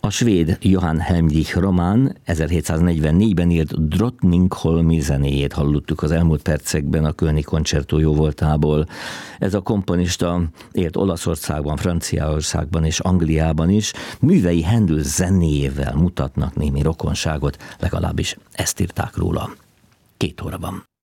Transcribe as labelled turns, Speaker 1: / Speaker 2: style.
Speaker 1: A svéd Johann Heinrich Román 1744-ben írt Drottningholmi zenéjét hallottuk az elmúlt percekben a Kölni Concerto jóvoltából. Ez a komponista élt Olaszországban, Franciaországban és Angliában is. Művei Händel zenéjével mutatnak némi rokonságot, legalábbis ezt írták róla. 2 óra van.